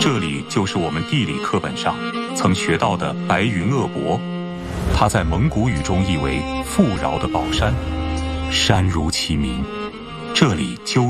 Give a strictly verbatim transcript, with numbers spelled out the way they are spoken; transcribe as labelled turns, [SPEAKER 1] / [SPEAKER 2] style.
[SPEAKER 1] 这里就是我们地理课本上曾学到的白云鄂博，它在蒙古语中译为富饶的宝山，山如其名，这里究